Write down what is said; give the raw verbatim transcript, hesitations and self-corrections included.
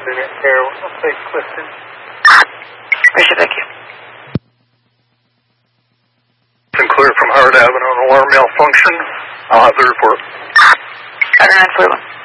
Lieutenant Carroll. I'll take Clifton. Appreciate it, thank you. Clear from Howard Avenue, an alarm malfunction. I'll have the report. nine forty-one.